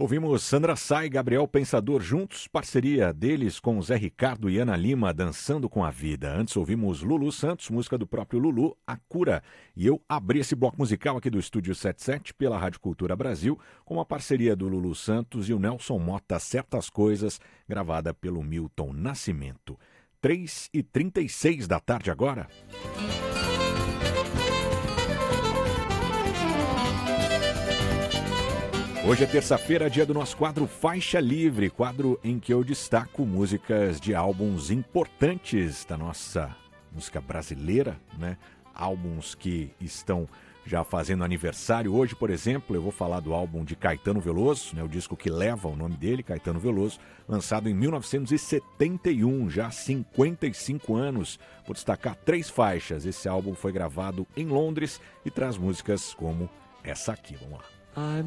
Ouvimos Sandra Sá e Gabriel Pensador juntos, parceria deles com Zé Ricardo e Ana Lima, Dançando com a Vida. Antes ouvimos Lulu Santos, música do próprio Lulu, A Cura. E eu abri esse bloco musical aqui do Estúdio 77 pela Rádio Cultura Brasil, com a parceria do Lulu Santos e o Nelson Mota, Certas Coisas, gravada pelo Milton Nascimento. 3h36 da tarde agora. Hoje é terça-feira, dia do nosso quadro Faixa Livre, quadro em que eu destaco músicas de álbuns importantes da nossa música brasileira, né? Álbuns que estão já fazendo aniversário. Hoje, por exemplo, eu vou falar do álbum de Caetano Veloso, né? O disco que leva o nome dele, Caetano Veloso, lançado em 1971, já há 55 anos. Vou destacar 3 faixas. Esse álbum foi gravado em Londres e traz músicas como essa aqui. Vamos lá.